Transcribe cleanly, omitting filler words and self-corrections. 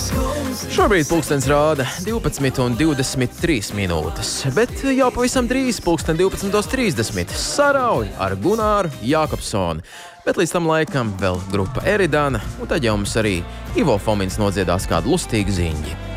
Šobrīd pulkstens rāda 12,23 minūtes, bet jau pavisam drīz pulksten 12,30 sarauj ar Gunāru Jākopsoni. Bet līdz tam laikam vēl grupa Eridana, un tad jau mums arī Ivo Fomins nodziedās kādu lustīgu ziņu.